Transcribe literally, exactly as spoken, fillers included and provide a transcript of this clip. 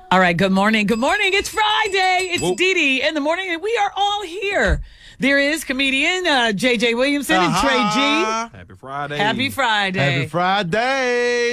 All right, good morning. Good morning. It's Friday. It's Whoop. Dee Dee in the morning, and we are all here. There is comedian uh, J J Williamson and Trey G. Happy Friday. Happy Friday. Happy Friday.